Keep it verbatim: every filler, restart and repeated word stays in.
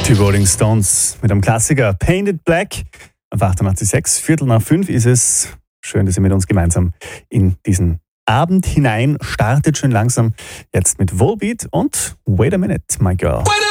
Die Rolling Stones mit einem Klassiker Painted Black auf achtundachtzig Komma sechs. Viertel nach fünf ist es. Schön, dass ihr mit uns gemeinsam in diesen Abend hinein startet. Schön langsam jetzt mit Volbeat und Wait a Minute, My Girl. Wait a